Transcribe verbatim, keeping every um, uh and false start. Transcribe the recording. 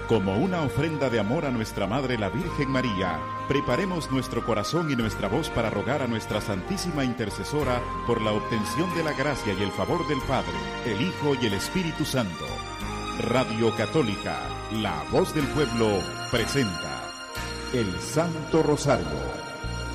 Como una ofrenda de amor a nuestra Madre la Virgen María, preparemos nuestro corazón y nuestra voz para rogar a nuestra Santísima Intercesora por la obtención de la gracia y el favor del Padre, el Hijo y el Espíritu Santo. Radio Católica, la voz del pueblo, presenta el Santo Rosario.